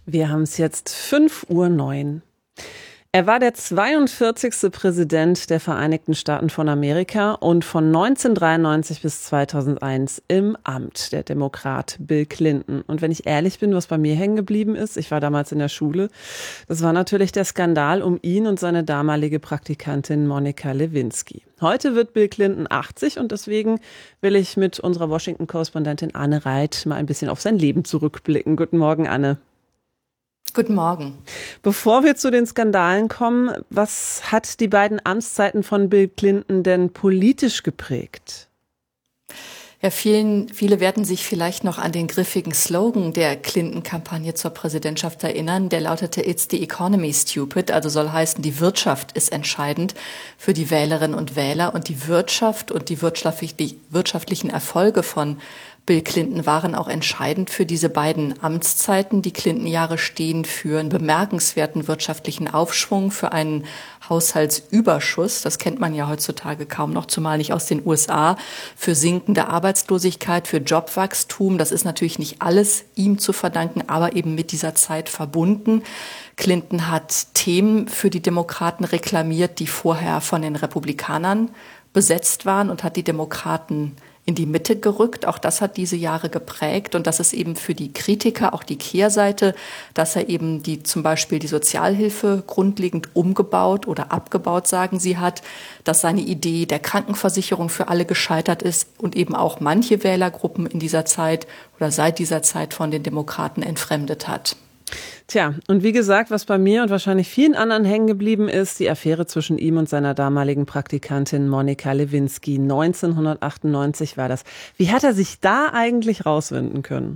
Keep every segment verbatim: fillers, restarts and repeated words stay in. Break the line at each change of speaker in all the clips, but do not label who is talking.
Wir haben es jetzt fünf Uhr neun. Er war der zweiundvierzigste Präsident der Vereinigten Staaten von Amerika und von neunzehnhundertdreiundneunzig bis zweitausendeins im Amt, der Demokrat Bill Clinton. Und wenn ich ehrlich bin, was bei mir hängen geblieben ist, ich war damals in der Schule, das war natürlich der Skandal um ihn und seine damalige Praktikantin Monica Lewinsky. Heute wird Bill Clinton achtzig und deswegen will ich mit unserer Washington-Korrespondentin Anne Reit mal ein bisschen auf sein Leben zurückblicken. Guten Morgen, Anne.
Guten Morgen.
Bevor wir zu den Skandalen kommen, was hat die beiden Amtszeiten von Bill Clinton denn politisch geprägt?
Ja, vielen, viele werden sich vielleicht noch an den griffigen Slogan der Clinton-Kampagne zur Präsidentschaft erinnern. Der lautete "It's the economy, stupid", also soll heißen, die Wirtschaft ist entscheidend für die Wählerinnen und Wähler. Und die Wirtschaft und die wirtschaftlichen Erfolge von Bill Clinton waren auch entscheidend für diese beiden Amtszeiten. Die Clinton-Jahre stehen für einen bemerkenswerten wirtschaftlichen Aufschwung, für einen Haushaltsüberschuss. Das kennt man ja heutzutage kaum noch, zumal nicht aus den U S A. Für sinkende Arbeitslosigkeit, für Jobwachstum. Das ist natürlich nicht alles ihm zu verdanken, aber eben mit dieser Zeit verbunden. Clinton hat Themen für die Demokraten reklamiert, die vorher von den Republikanern besetzt waren, und hat die Demokraten in die Mitte gerückt. Auch das hat diese Jahre geprägt. Und das ist eben für die Kritiker auch die Kehrseite, dass er eben die zum Beispiel die Sozialhilfe grundlegend umgebaut oder abgebaut, sagen sie, hat, dass seine Idee der Krankenversicherung für alle gescheitert ist und eben auch manche Wählergruppen in dieser Zeit oder seit dieser Zeit von den Demokraten entfremdet hat.
Tja, und wie gesagt, was bei mir und wahrscheinlich vielen anderen hängen geblieben ist, die Affäre zwischen ihm und seiner damaligen Praktikantin Monica Lewinsky. neunzehnhundertachtundneunzig war das. Wie hat er sich da eigentlich rauswinden können?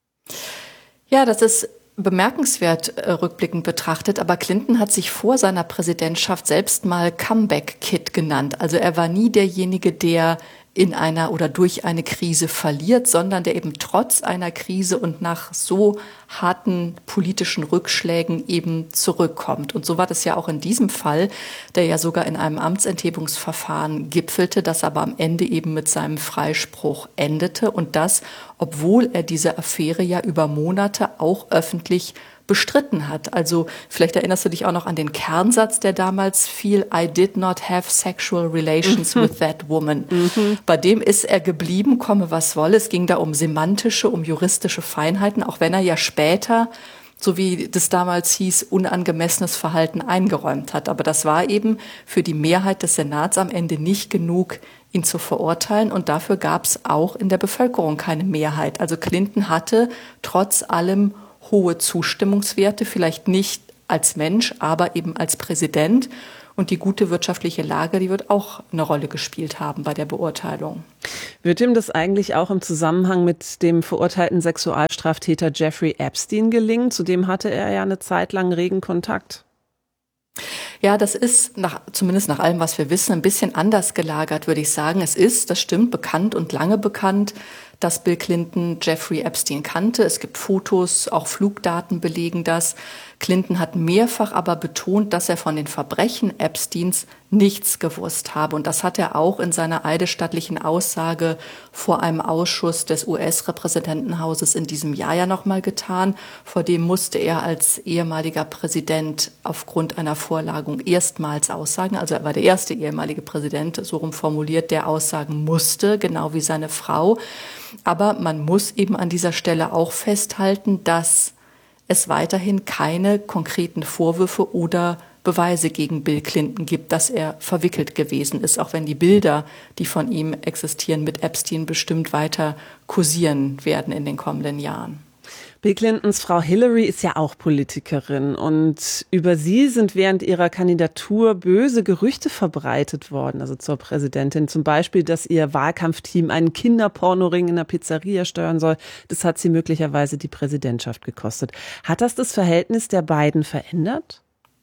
Ja, das ist bemerkenswert äh, rückblickend betrachtet, aber Clinton hat sich vor seiner Präsidentschaft selbst mal Comeback-Kid genannt. Also er war nie derjenige, der in einer oder durch eine Krise verliert, sondern der eben trotz einer Krise und nach so harten politischen Rückschlägen eben zurückkommt. Und so war das ja auch in diesem Fall, der ja sogar in einem Amtsenthebungsverfahren gipfelte, das aber am Ende eben mit seinem Freispruch endete. Und das, obwohl er diese Affäre ja über Monate auch öffentlich bestritten hat. Also vielleicht erinnerst du dich auch noch an den Kernsatz, der damals fiel: I did not have sexual relations with that woman. Mhm. Bei dem ist er geblieben, komme was wolle. Es ging da um semantische, um juristische Feinheiten, auch wenn er ja später, so wie das damals hieß, unangemessenes Verhalten eingeräumt hat. Aber das war eben für die Mehrheit des Senats am Ende nicht genug, ihn zu verurteilen. Und dafür gab es auch in der Bevölkerung keine Mehrheit. Also Clinton hatte trotz allem hohe Zustimmungswerte, vielleicht nicht als Mensch, aber eben als Präsident. Und die gute wirtschaftliche Lage, die wird auch eine Rolle gespielt haben bei der Beurteilung.
Wird ihm das eigentlich auch im Zusammenhang mit dem verurteilten Sexualstraftäter Jeffrey Epstein gelingen? Zudem hatte er ja eine Zeit lang regen Kontakt.
Ja, das ist nach, zumindest nach allem, was wir wissen, ein bisschen anders gelagert, würde ich sagen. Es ist, das stimmt, bekannt und lange bekannt, dass Bill Clinton Jeffrey Epstein kannte. Es gibt Fotos, auch Flugdaten belegen das. Clinton hat mehrfach aber betont, dass er von den Verbrechen Epsteins nichts gewusst habe. Und das hat er auch in seiner eidesstattlichen Aussage vor einem Ausschuss des U S-Repräsentantenhauses in diesem Jahr ja nochmal getan. Vor dem musste er als ehemaliger Präsident aufgrund einer Vorladung erstmals aussagen. Also er war der erste ehemalige Präsident, so rum formuliert, der aussagen musste, genau wie seine Frau. Aber man muss eben an dieser Stelle auch festhalten, dass es weiterhin keine konkreten Vorwürfe oder Beweise gegen Bill Clinton gibt, dass er verwickelt gewesen ist, auch wenn die Bilder, die von ihm existieren, mit Epstein bestimmt weiter kursieren werden in den kommenden Jahren.
Bill Clintons Frau Hillary ist ja auch Politikerin und über sie sind während ihrer Kandidatur böse Gerüchte verbreitet worden, also zur Präsidentin. Zum Beispiel, dass ihr Wahlkampfteam einen Kinderpornoring in der Pizzeria steuern soll. Das hat sie möglicherweise die Präsidentschaft gekostet. Hat das das Verhältnis der beiden verändert?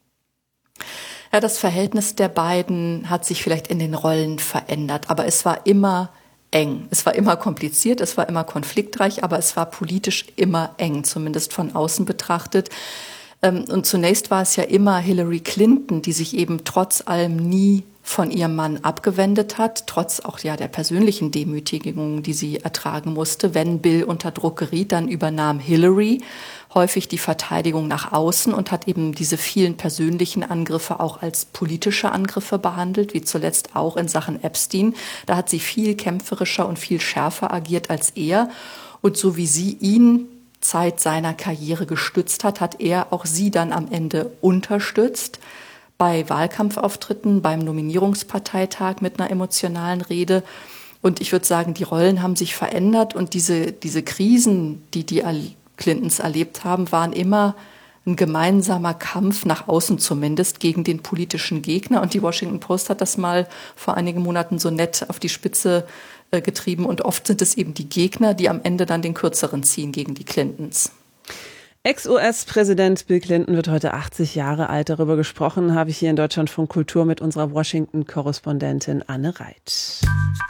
Ja, das Verhältnis der beiden hat sich vielleicht in den Rollen verändert, aber es war immer eng. Es war immer kompliziert, es war immer konfliktreich, aber es war politisch immer eng, zumindest von außen betrachtet. Und zunächst war es ja immer Hillary Clinton, die sich eben trotz allem nie von ihrem Mann abgewendet hat, trotz auch ja der persönlichen Demütigungen, die sie ertragen musste. Wenn Bill unter Druck geriet, dann übernahm Hillary. häufig die Verteidigung nach außen und hat eben diese vielen persönlichen Angriffe auch als politische Angriffe behandelt, wie zuletzt auch in Sachen Epstein. Da hat sie viel kämpferischer und viel schärfer agiert als er. Und so wie sie ihn Zeit seiner Karriere gestützt hat, hat er auch sie dann am Ende unterstützt. Bei Wahlkampfauftritten, beim Nominierungsparteitag mit einer emotionalen Rede. Und ich würde sagen, die Rollen haben sich verändert und diese, diese Krisen, die die Clintons erlebt haben, waren immer ein gemeinsamer Kampf, nach außen zumindest, gegen den politischen Gegner. Und die Washington Post hat das mal vor einigen Monaten so nett auf die Spitze äh, getrieben. Und oft sind es eben die Gegner, die am Ende dann den Kürzeren ziehen gegen die Clintons.
Ex-U S-Präsident Bill Clinton wird heute achtzig Jahre alt. Darüber gesprochen habe ich hier in Deutschlandfunk Kultur mit unserer Washington-Korrespondentin Anne Reit.